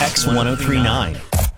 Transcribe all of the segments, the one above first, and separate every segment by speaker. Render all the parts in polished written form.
Speaker 1: X1039.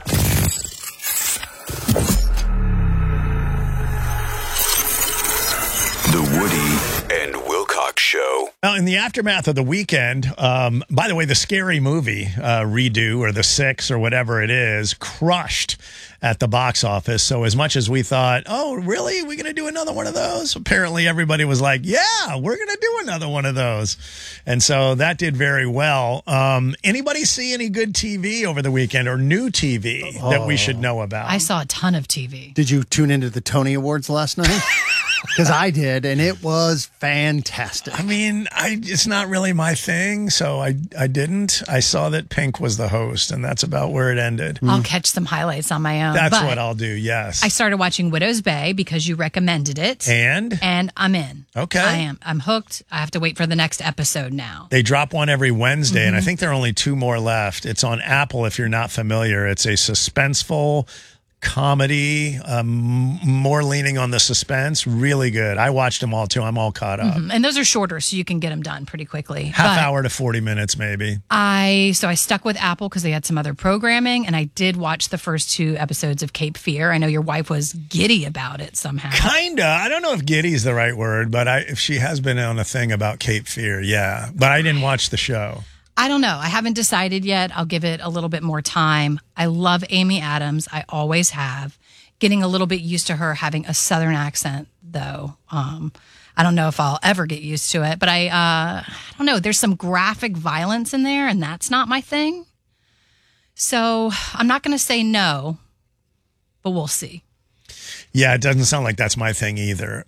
Speaker 2: The Woody and Wilcox Show.
Speaker 3: Now, in the aftermath of the weekend, by the way, the Scary Movie redo, or the 6 or whatever it is, crushed at the box office. So as much as we thought, oh, really? We're going to do another one of those? Apparently everybody was like, yeah, we're going to do another one of those. And so that did very well. Anybody see any good TV over the weekend, or new TV that we should know about?
Speaker 4: I saw a ton of TV.
Speaker 5: Did you tune into the Tony Awards last night? Because I did, and it was fantastic.
Speaker 3: I mean, it's not really my thing, so I didn't. I saw that Pink was the host, and that's about where it ended.
Speaker 4: I'll catch some highlights on my own.
Speaker 3: That's what I'll do, yes.
Speaker 4: I started watching Widow's Bay because you recommended it.
Speaker 3: And
Speaker 4: I'm in.
Speaker 3: Okay.
Speaker 4: I am. I'm hooked. I have to wait for the next episode now.
Speaker 3: They drop one every Wednesday, and I think there are only 2 more left. It's on Apple if you're not familiar. It's a suspenseful comedy, more leaning on the suspense. Really good. I watched them all too. I'm all caught up.
Speaker 4: And those are shorter, so you can get them done pretty quickly.
Speaker 3: Half hour to 40 minutes, maybe.
Speaker 4: I stuck with Apple because they had some other programming, and I did watch the first 2 episodes of Cape Fear. I know your wife was giddy about it somehow.
Speaker 3: Kinda. I don't know if giddy is the right word, but if she has been on a thing about Cape Fear, yeah. But I didn't watch the show.
Speaker 4: I don't know. I haven't decided yet. I'll give it a little bit more time. I love Amy Adams. I always have. Getting a little bit used to her having a Southern accent, though. I don't know if I'll ever get used to it, but I don't know. There's some graphic violence in there, and that's not my thing. So I'm not going to say no, but we'll see.
Speaker 3: Yeah, it doesn't sound like that's my thing either.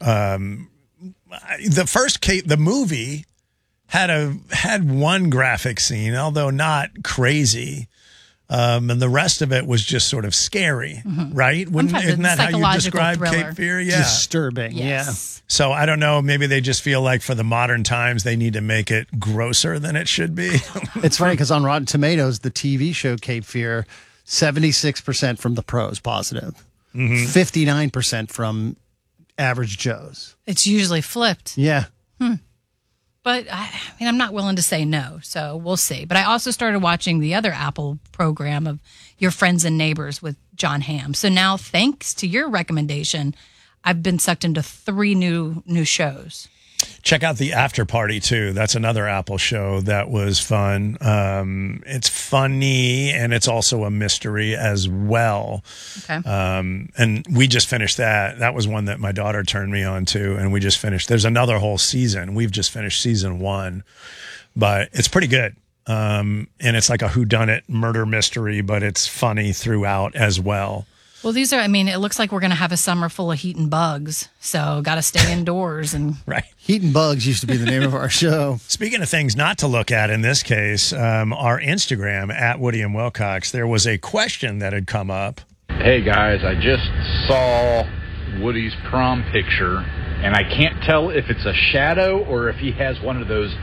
Speaker 3: The movie had one graphic scene, although not crazy, and the rest of it was just sort of scary, right? Isn't that how you describe Cape Fear? Yeah,
Speaker 5: disturbing.
Speaker 4: Yes.
Speaker 5: Yeah.
Speaker 3: So I don't know. Maybe they just feel like for the modern times they need to make it grosser than it should be.
Speaker 5: It's funny because on Rotten Tomatoes, the TV show Cape Fear, 76% from the pros positive, 59% from average Joes.
Speaker 4: It's usually flipped.
Speaker 5: Yeah.
Speaker 4: But I'm not willing to say no, so we'll see. But I also started watching the other Apple program of Your Friends and Neighbors with John Hamm. So now, thanks to your recommendation, I've been sucked into 3 new shows.
Speaker 3: Check out The After Party, too. That's another Apple show that was fun. It's funny, and it's also a mystery as well.
Speaker 4: Okay.
Speaker 3: And we just finished that. That was one that my daughter turned me on to, and we just finished. There's another whole season. We've just finished season 1, but it's pretty good. And it's like a whodunit murder mystery, but it's funny throughout as well.
Speaker 4: Well, it looks like we're going to have a summer full of heat and bugs. So got to stay indoors.
Speaker 3: Right.
Speaker 5: Heat and Bugs used to be the name of our show.
Speaker 3: Speaking of things not to look at in this case, our Instagram at Woody and Wilcox, there was a question that had come up.
Speaker 6: Hey guys, I just saw Woody's prom picture, and I can't tell if it's a shadow or if he has one of those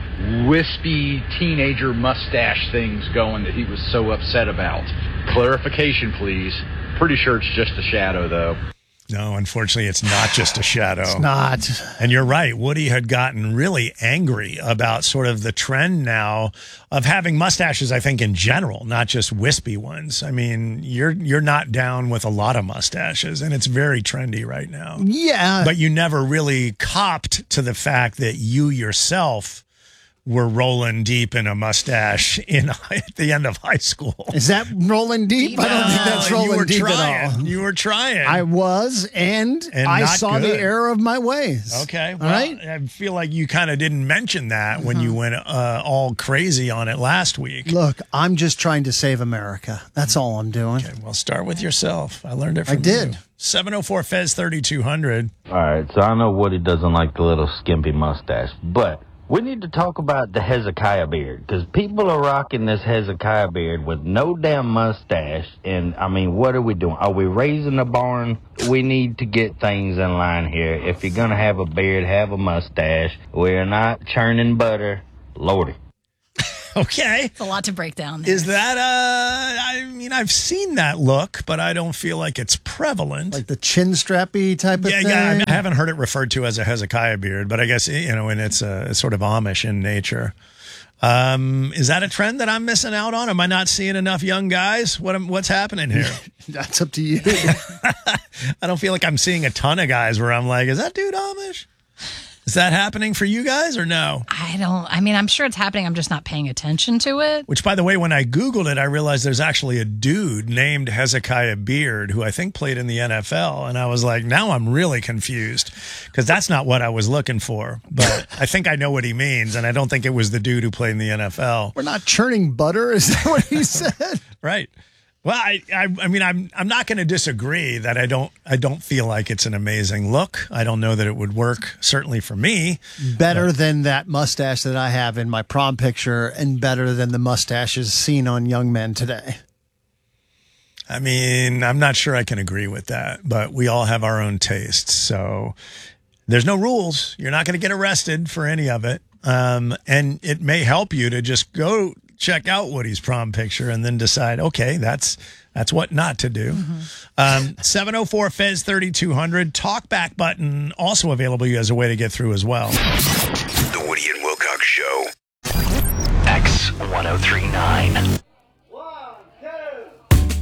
Speaker 6: wispy teenager mustache things going that he was so upset about. Clarification, please. Pretty sure it's just a shadow, though.
Speaker 3: No, unfortunately, it's not just a shadow.
Speaker 5: It's not.
Speaker 3: And you're right. Woody had gotten really angry about sort of the trend now of having mustaches, I think, in general, not just wispy ones. I mean, you're not down with a lot of mustaches, and it's very trendy right now.
Speaker 5: Yeah.
Speaker 3: But you never really copped to the fact that you yourself were rolling deep in a mustache at the end of high school.
Speaker 5: Is that rolling deep? I don't think that's rolling deep at all.
Speaker 3: You were trying.
Speaker 5: I was, and I saw the error of my ways.
Speaker 3: Okay.
Speaker 5: Well, all right.
Speaker 3: I feel like you kind of didn't mention that when you went all crazy on it last week.
Speaker 5: Look, I'm just trying to save America. That's all I'm doing.
Speaker 3: Okay, well, start with yourself. I learned it from
Speaker 5: you. I did.
Speaker 3: 704 Fez 3200.
Speaker 7: All right, so I know Woody doesn't like the little skimpy mustache, but we need to talk about the Hezekiah beard, because people are rocking this Hezekiah beard with no damn mustache. And, I mean, what are we doing? Are we raising the barn? We need to get things in line here. If you're going to have a beard, have a mustache. We're not churning butter. Lordy.
Speaker 3: Okay.
Speaker 4: It's a lot to break down there.
Speaker 3: Is that, I've seen that look, but I don't feel like it's prevalent.
Speaker 5: Like the chin strappy type of thing?
Speaker 3: Yeah, I haven't heard it referred to as a Hezekiah beard, but I guess, and it's sort of Amish in nature. Is that a trend that I'm missing out on? Am I not seeing enough young guys? What's happening here?
Speaker 5: That's up to you.
Speaker 3: I don't feel like I'm seeing a ton of guys where I'm like, is that dude Amish? Is that happening for you guys or no?
Speaker 4: I mean, I'm sure it's happening. I'm just not paying attention to it.
Speaker 3: Which, by the way, when I Googled it, I realized there's actually a dude named Hezekiah Beard who I think played in the NFL. And I was like, now I'm really confused because that's not what I was looking for. But I think I know what he means. And I don't think it was the dude who played in the NFL.
Speaker 5: We're not churning butter. Is that what he said?
Speaker 3: Right. Well, I mean, I'm not going to disagree that I don't feel like it's an amazing look. I don't know that it would work, certainly for me.
Speaker 5: Better than that mustache that I have in my prom picture, and better than the mustaches seen on young men today.
Speaker 3: I mean, I'm not sure I can agree with that, but we all have our own tastes. So there's no rules. You're not going to get arrested for any of it. And it may help you to just go check out Woody's prom picture and then decide, okay, that's what not to do. 704 Fez 3200 talkback button also available as a way to get through as well.
Speaker 2: The Woody and Wilcox Show.
Speaker 1: X1039.